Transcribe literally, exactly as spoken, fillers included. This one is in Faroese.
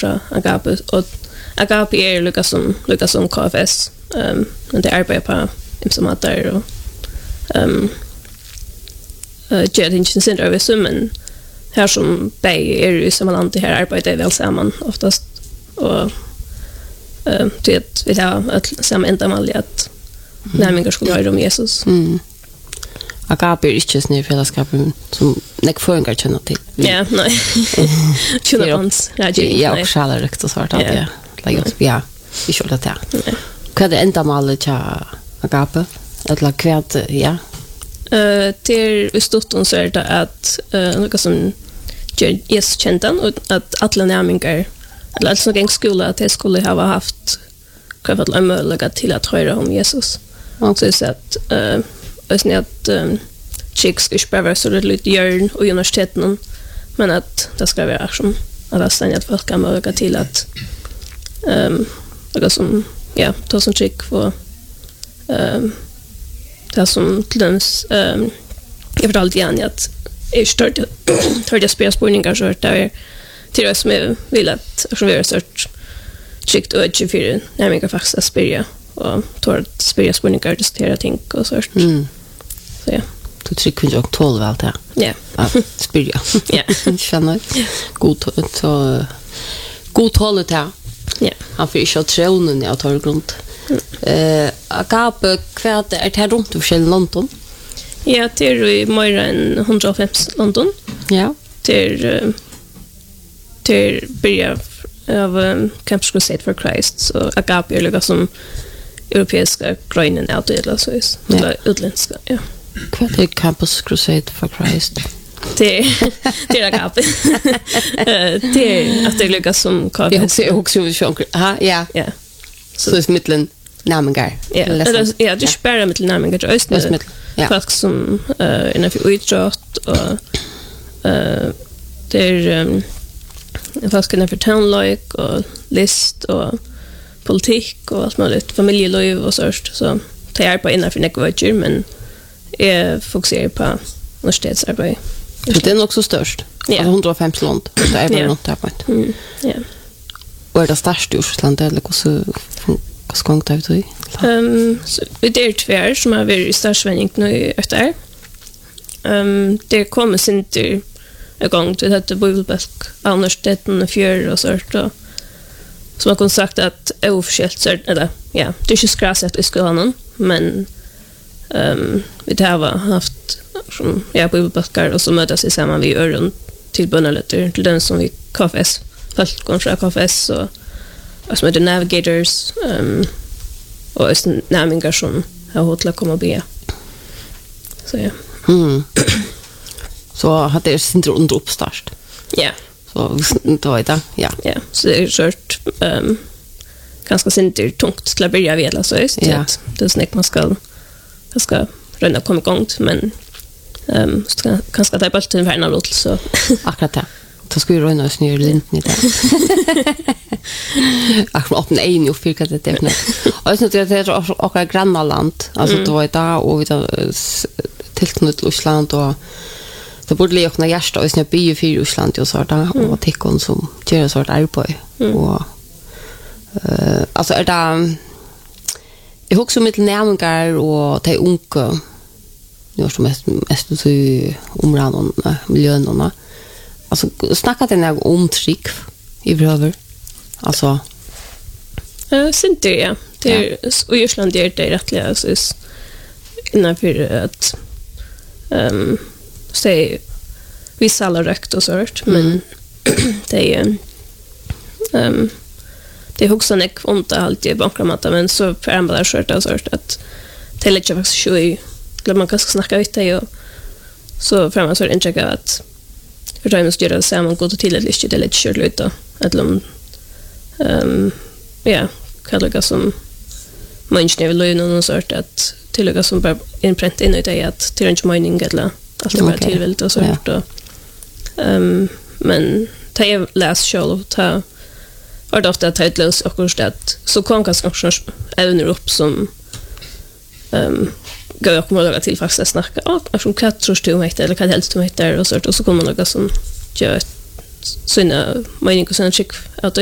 fra Agape och Agape är Lucas som Lucas som K F S um, men det arbetar på imsamater och um, uh, Jet Engine över summen här som Bay är i samma land här arbetar väl samman oftast och uh, det vi har ett samma ändamål att närmare skulle höra om Jesus. Mm. Agape är inte snö fällskapen som näck föringar känner till. Ja, nej. Känner hans. Ja, och själva riktigt svart att det. Lägga ja, vi skulle det. Vad är ändamålet till Agape? Eller kvärt ja. Eh det är stort och så är det att eh något som Jesus kände och att alla närmingar eller alltså gång skola att det skulle ha haft kvar att möjlighet till att höra om Jesus. Och så är att eh alltså att chicks ska spela så det lite hjärn och universiteten men att det ska vara som att sen att folk kan möjlighet till att ehm något som ja, ta som chick för ehm det som glöms ehm jag förtalade igen att jag startade startade spela spårningar så där till det som jag vill att som vi har sört chickt och tjugofyra när jag faktiskt att spela och tar att spela spårningar diskutera ting och sört. Mm. Så ja. Du tycker ju också tolv allt det. Ja. Spela. Ja. Känner god så god hållet här. Ja. Han får inte tränen jag tar grund. Eh Agape kvärt är det runt för London. Ja, det är i mer än hundrafemtio London. Ja. Det är det är börja av um, Campus Crusade for Christ så Agape är lika som europeiska grönen out eller så är eller utländska, ja. Kvärt är Campus Crusade for Christ. Det det är Agape. Det är att det lika som K F S. Jag också ju ha ja. Ja. Så det är mitten namngar. Ja, eller ja, det spelar mitten namngar just nu. Ja. Folk som eh innan för utdrag och eh det är vad ska jag för town like och list och politik och allt möjligt familjeliv och sånt så tar jag på innan för nekvager men jag fokuserar på universitetsarbete. Så det är också störst. Ja. Alltså hundrafemtio långt. Det är väl något där på. Mm. Ja. Och är det störst i Ryssland eller hur vad ska jag ta ut? Ehm så det är tvär som har varit i stadsvändning nu efter. Ehm det kommer sin till en gång till detta bibelbok universiteten och fjör och sånt och som har sagt att är officiellt så eller ja, det är ju skrasat i skolan men ehm vi har haft som ja bibelböcker och så mötas vi samman vi öron till bönaletter till den som vi K F S fast kanske K F S och alltså med the navigators ehm och är namningar som har hållit att komma be. Så ja. Mm. Så hade det sin under uppstart. Ja. Så då är det ja. Ja, så det är kört ehm ganska sent tungt till att börja vela så just ja. det snack man ska det ska rönna komma igång men ehm um, kanske det är bara till en värna låt så akkurat det. Då ska vi röna oss ner linten i det. Akkurat en en och fyrka det där. Och så det är också grannland. Alltså då är det och vi tar tillknutet till Ryssland och det borde ligga några hjärta och snä by för Ryssland och så där och tickon som gör så där på och eh alltså är det jag också med närmingar och te unka jag som mest mest så områden miljön och alltså snackar det när om trick i bröver alltså eh synd det ja det och Ryssland är det rättliga så är innan för att ehm säg vi säljer rökt och sånt men det är ehm det också näck ont allt i bankramatta men så för en bara skört och sånt att det lägger faktiskt sju glöm man kanske snacka ut det och så framåt så är det inte att för då måste göra så man går till ett lite det lite kört lite att de ehm ja kallar som människor vill ju någon sort att tillägga som bara inprint in i det att till inte mening eller allt det bara tillvilt och sånt och ehm men ta jag läs själv ta var det ofta titlös och konstat så kan kanske ävner upp som ehm går jag kommer att till faktiskt snacka och som katt tror du mig eller kan helst du mig där och så och så kommer något som gör såna mening och såna chick att